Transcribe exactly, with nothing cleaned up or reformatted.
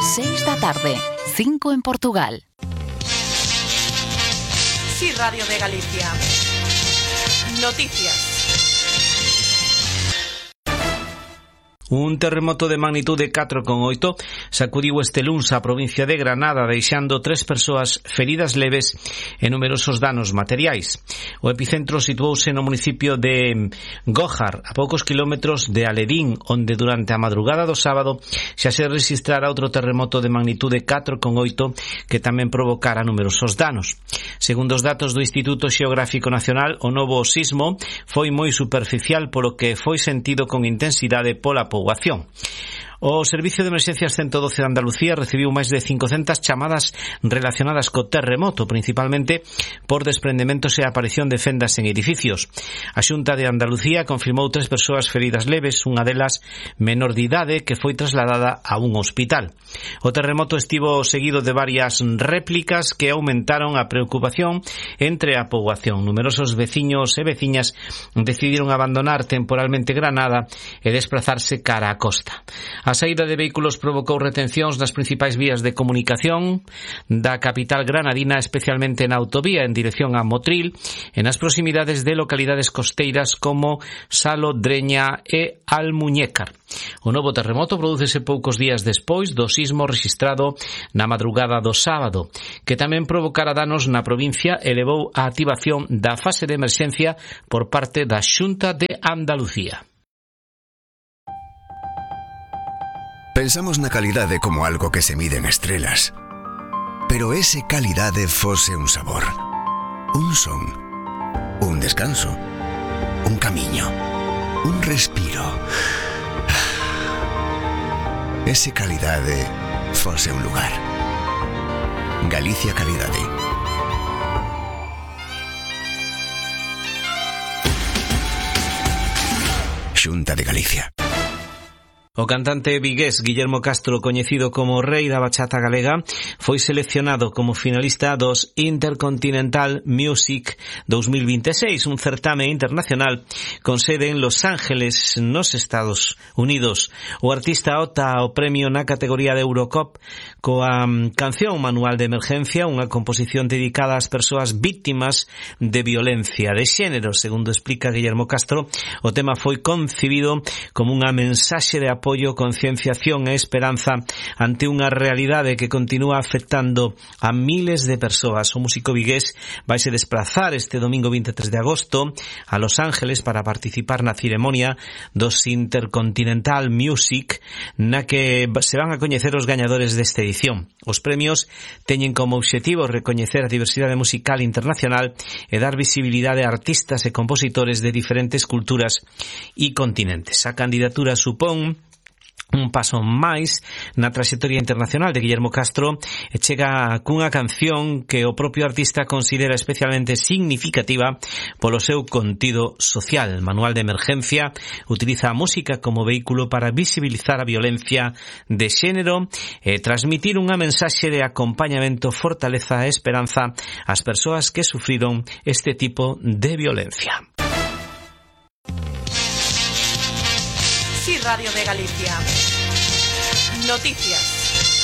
seis da tarde, cinco en Portugal. Sí, Radio de Galicia. Noticias. Un terremoto de magnitude catro coma oito sacudiu este luns a provincia de Granada, deixando tres persoas feridas leves e numerosos danos materiais. O epicentro situouse no municipio de Gójar, a poucos kilómetros de Aledín, onde durante a madrugada do sábado xa se registrara outro terremoto de magnitude catro coma oito que tamén provocara numerosos danos. Segundo os datos do Instituto Xeográfico Nacional, o novo sismo foi moi superficial, polo que foi sentido con intensidade pola poboación. O Servicio de Emerxencias ciento doce de Andalucía recibiu máis de cincocentas chamadas relacionadas co terremoto, principalmente por desprendementos e aparición de fendas en edificios. A Xunta de Andalucía confirmou tres persoas feridas leves, unha delas menor de idade, que foi trasladada a un hospital. O terremoto estivo seguido de varias réplicas que aumentaron a preocupación entre a poboación. Numerosos veciños e veciñas decidiron abandonar temporalmente Granada e desplazarse cara á costa. A saída de vehículos provocou retencións nas principais vías de comunicación da capital granadina, especialmente na autovía en dirección a Motril e nas proximidades de localidades costeiras como Salodreña e Almuñécar. O novo terremoto prodúcese poucos días despois do sismo rexistrado na madrugada do sábado, que tamén provocara danos na provincia e levou á activación da fase de emerxencia por parte da Xunta de Andalucía. Pensamos na calidade como algo que se mide en estrelas. Pero ese calidade fose un sabor, un son, un descanso, un camiño, un respiro. Ese calidade fose un lugar. Galicia Calidade. Xunta de Galicia. O cantante vigués Guillermo Castro, coñecido como Rei da Bachata Galega, foi seleccionado como finalista dos Intercontinental Music dos mil vinte e seis, un certame internacional con sede en Los Ángeles, nos Estados Unidos. O artista opta ao premio na categoría de Eurocop coa canción Manual de Emergencia, unha composición dedicada ás persoas víctimas de violencia de xénero. Segundo explica Guillermo Castro, o tema foi concibido como unha mensaxe de apoio apoio, concienciación e esperanza ante unha realidade que continúa afectando a miles de persoas. O músico vigués vaise desplazar este domingo vinte e tres de agosto a Los Ángeles para participar na ceremonia dos Intercontinental Music, na que se van a coñecer os gañadores desta edición. Os premios teñen como obxectivo recoñecer a diversidade musical internacional e dar visibilidade a artistas e compositores de diferentes culturas e continentes. A candidatura supón un paso máis na traxectoria internacional de Guillermo Castro e chega cunha canción que o propio artista considera especialmente significativa polo seu contido social. Manual de Emergencia utiliza a música como vehículo para visibilizar a violencia de xénero e transmitir unha mensaxe de acompañamento, fortaleza e esperanza ás persoas que sufriron este tipo de violencia. Sí, Radio de Galicia. Noticias.